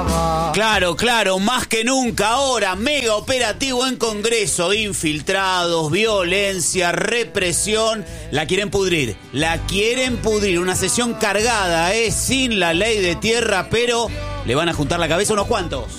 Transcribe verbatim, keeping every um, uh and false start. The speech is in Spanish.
Claro, claro, más que nunca ahora, mega operativo en Congreso, infiltrados, violencia, represión, la quieren pudrir, la quieren pudrir, una sesión cargada, eh, sin la ley de tierra, pero le van a juntar la cabeza unos cuantos.